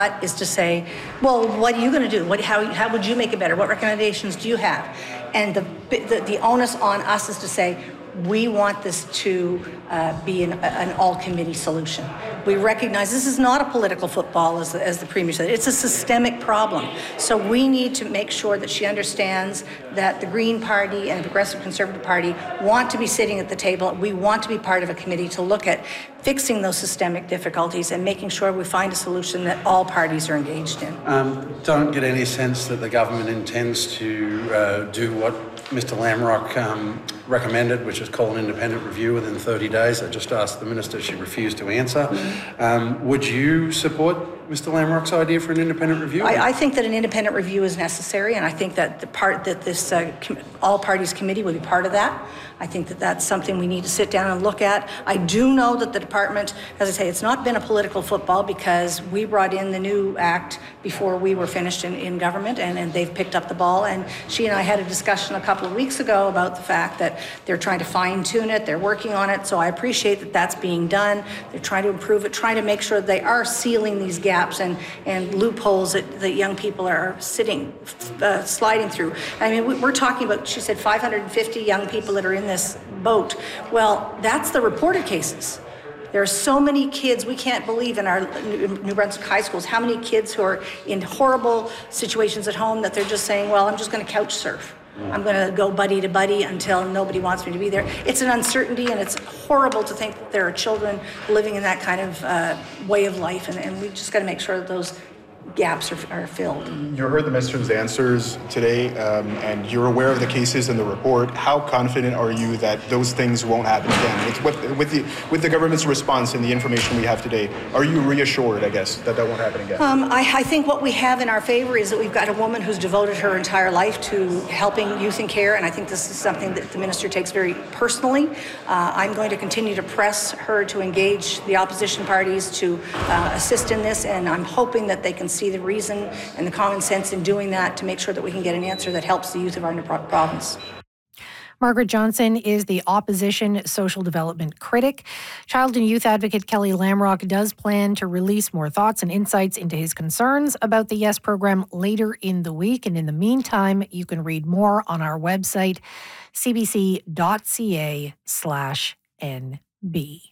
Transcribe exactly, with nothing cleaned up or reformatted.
is to say, well, what are you going to do? What, how, how would you make it better? What recommendations do you have? And the, the, the onus on us is to say, we want this to uh, be an, an all-committee solution. We recognize this is not a political football, as the, as the Premier said. It's a systemic problem. So we need to make sure that she understands that the Green Party and the Progressive Conservative Party want to be sitting at the table. We want to be part of a committee to look at fixing those systemic difficulties and making sure we find a solution that all parties are engaged in. Um, don't get any sense that the government intends to uh, do what Mister Lamrock um, recommended, which is call an independent review within thirty days. I just asked the Minister, she refused to answer. Mm-hmm. um, would you support Mister Lamrock's idea for an independent review? I, I think that an independent review is necessary, and I think that the part that this uh, com- all parties committee will be part of that. I think that that's something we need to sit down and look at. I do know that the department, as I say, it's not been a political football because we brought in the new act before we were finished in, in government, and, and they've picked up the ball. And she and I had a discussion a couple of weeks ago about the fact that they're trying to fine tune it, they're working on it. So I appreciate that that's being done. They're trying to improve it, trying to make sure that they are sealing these gaps and, and loopholes that, that young people are sitting, uh, sliding through. I mean, we're talking about, she said, five hundred fifty young people that are in this boat. Well, that's the reported cases. There are so many kids, we can't believe in our New Brunswick high schools, how many kids who are in horrible situations at home that they're just saying, well, I'm just going to couch surf. I'm going to go buddy to buddy until nobody wants me to be there. It's an uncertainty, and it's horrible to think that there are children living in that kind of uh, way of life, and, and we just got to make sure that those gaps are, are filled. You heard the Minister's answers today, um, and you're aware of the cases in the report. How confident are you that those things won't happen again? With, with, with, the, with the government's response and the information we have today, are you reassured, I guess, that that won't happen again? Um, I, I think what we have in our favor is that we've got a woman who's devoted her entire life to helping youth in care, and I think this is something that the Minister takes very personally. Uh, I'm going to continue to press her to engage the opposition parties to uh, assist in this, and I'm hoping that they can see the reason and the common sense in doing that to make sure that we can get an answer that helps the youth of our province. Margaret Johnson is the opposition social development critic. Child and youth advocate Kelly Lamrock does plan to release more thoughts and insights into his concerns about the YES program later in the week. And in the meantime, you can read more on our website, c b c dot c a slash n b.